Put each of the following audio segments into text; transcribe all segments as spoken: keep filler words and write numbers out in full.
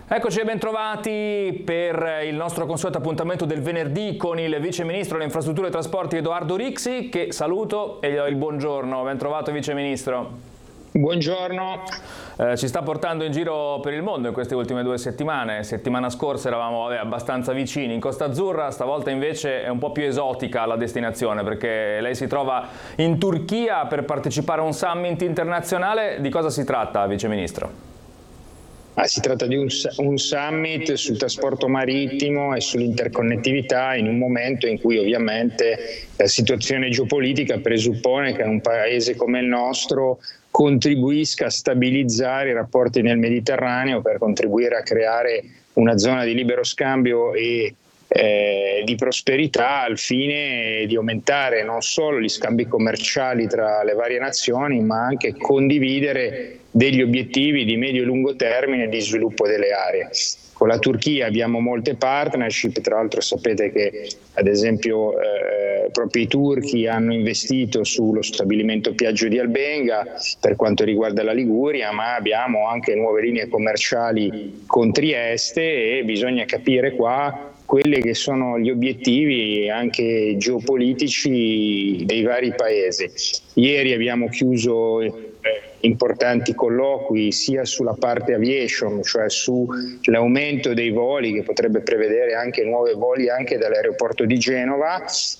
Eccoci e bentrovati per il nostro consueto appuntamento del venerdì con il Vice Ministro delle Infrastrutture e Trasporti Edoardo Rixi, che saluto e gli do il buongiorno. Ben trovato Vice Ministro. Buongiorno. Eh, ci sta portando in giro per il mondo in queste ultime due settimane. Settimana scorsa eravamo vabbè, abbastanza vicini in Costa Azzurra, stavolta invece è un po' più esotica la destinazione perché lei si trova in Turchia per partecipare a un summit internazionale. Di cosa si tratta, Vice Ministro? Ah, si tratta di un, un summit sul trasporto marittimo e sull'interconnettività in un momento in cui ovviamente la situazione geopolitica presuppone che un paese come il nostro contribuisca a stabilizzare i rapporti nel Mediterraneo per contribuire a creare una zona di libero scambio e eh, di prosperità al fine di aumentare non solo gli scambi commerciali tra le varie nazioni, ma anche condividere degli obiettivi di medio e lungo termine di sviluppo delle aree. Con la Turchia abbiamo molte partnership, tra l'altro sapete che ad esempio eh, proprio i turchi hanno investito sullo stabilimento Piaggio di Albenga per quanto riguarda la Liguria, ma abbiamo anche nuove linee commerciali con Trieste e bisogna capire qua quelli che sono gli obiettivi anche geopolitici dei vari paesi. Ieri abbiamo chiuso eh, importanti colloqui sia sulla parte aviation, cioè sull'aumento dei voli che potrebbe prevedere anche nuovi voli anche dall'aeroporto di Genova,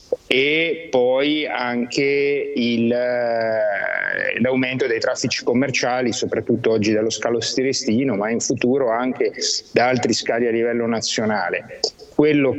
e poi anche il, eh, l'aumento dei traffici commerciali, soprattutto oggi dallo scalo Stirestino, ma in futuro anche da altri scali a livello nazionale. Quello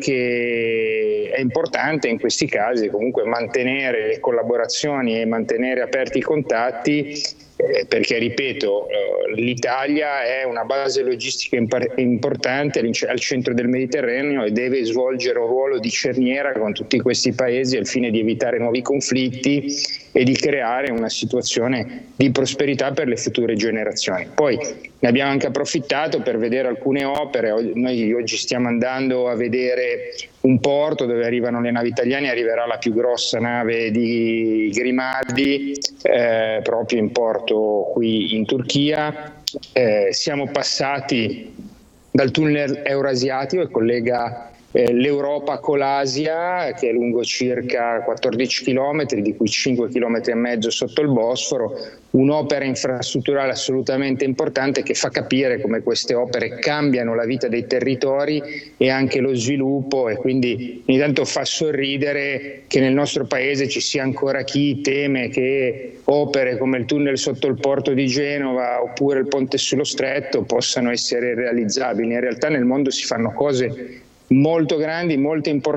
che è importante in questi casi è comunque mantenere le collaborazioni e mantenere aperti i contatti, eh, perché ripeto, eh, l'Italia è una base logistica impar- importante al centro del Mediterraneo e deve svolgere un ruolo di cerniera con tutti questi paesi al fine di evitare nuovi conflitti e di creare una situazione di prosperità per le future generazioni. Poi ne abbiamo anche approfittato per vedere alcune opere. Noi oggi stiamo andando a vedere un porto dove arrivano le navi italiane, arriverà la più grossa nave di Grimaldi eh, proprio in porto qui in Turchia. Eh, siamo passati dal tunnel eurasiatico che collega eh, l'Europa con l'Asia, che è lungo circa quattordici chilometri, di cui cinque chilometri e mezzo sotto il Bosforo, un'opera infrastrutturale assolutamente importante che fa capire come queste opere cambiano la vita dei territori e anche lo sviluppo, e quindi ogni tanto fa sorridere che nel nostro paese ci sia ancora chi teme che opere come il tunnel sotto il porto di Genova oppure il ponte sullo Stretto possano essere realizzabili. In realtà nel mondo si fanno cose molto grandi, molto importanti,